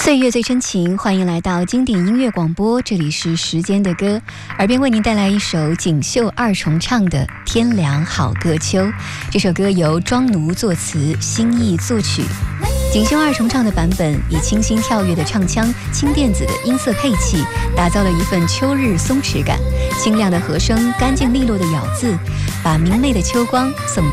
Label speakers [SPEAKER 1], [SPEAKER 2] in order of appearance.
[SPEAKER 1] 岁月最真情，欢迎来到经典音乐广播，这里是时间的歌，耳边为您带来一首锦绣二重唱的《天凉好个秋》。这首歌由庄奴作词，新意作曲。锦绣二重唱的版本以清新跳跃的唱腔、轻电子的音色配器，打造了一份秋日松弛感。清亮的和声，干净利落的咬字，把明媚的秋光送